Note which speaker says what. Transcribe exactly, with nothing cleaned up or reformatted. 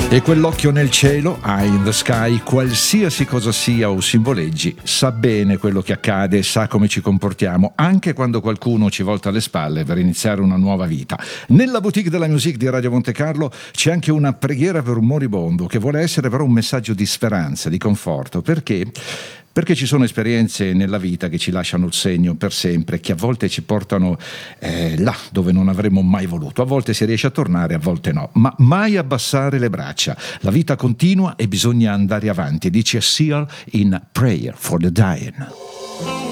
Speaker 1: E quell'occhio nel cielo, eye in the sky, qualsiasi cosa sia o simboleggi, sa bene quello che accade, sa come ci comportiamo, anche quando qualcuno ci volta le spalle per iniziare una nuova vita. Nella boutique della musique di Radio Monte Carlo c'è anche una preghiera per un moribondo, che vuole essere però un messaggio di speranza, di conforto. Perché? Perché ci sono esperienze nella vita che ci lasciano il segno per sempre, che a volte ci portano eh, là dove non avremmo mai voluto. A volte si riesce a tornare, a volte no, ma mai abbassare le braccia. La vita continua e bisogna andare avanti, dice Seal in Prayer for the Dying.